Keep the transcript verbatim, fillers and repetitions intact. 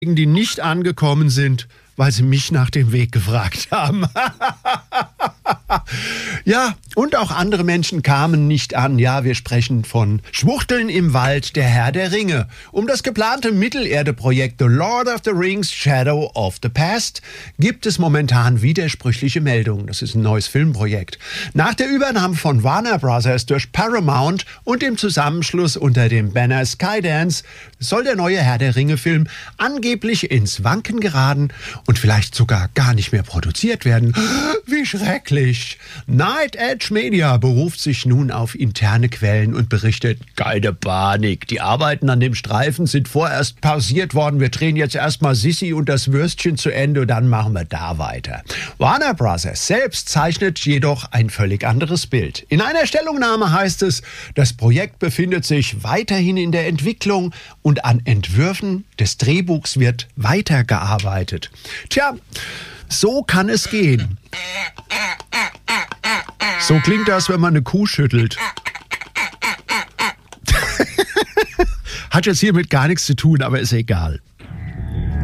die nicht angekommen sind, weil sie mich nach dem Weg gefragt haben. Ja, und auch andere Menschen kamen nicht an. Ja, wir sprechen von Schwuchteln im Wald, der Herr der Ringe. Um das geplante Mittelerde-Projekt The Lord of the Rings Shadow of the Past gibt es momentan widersprüchliche Meldungen. Das ist ein neues Filmprojekt. Nach der Übernahme von Warner Bros. Durch Paramount und dem Zusammenschluss unter dem Banner Skydance soll der neue Herr der Ringe-Film angeblich ins Wanken geraten und vielleicht sogar gar nicht mehr produziert werden. Wie schrecklich! Night Edge Media beruft sich nun auf interne Quellen und berichtet: keine Panik, die Arbeiten an dem Streifen sind vorerst pausiert worden. Wir drehen jetzt erstmal Sissi und das Würstchen zu Ende und dann machen wir da weiter. Warner Bros. Selbst zeichnet jedoch ein völlig anderes Bild. In einer Stellungnahme heißt es, das Projekt befindet sich weiterhin in der Entwicklung und an Entwürfen des Drehbuchs wird weitergearbeitet. Tja, so kann es gehen. So klingt das, wenn man eine Kuh schüttelt. Hat jetzt hiermit gar nichts zu tun, aber ist egal.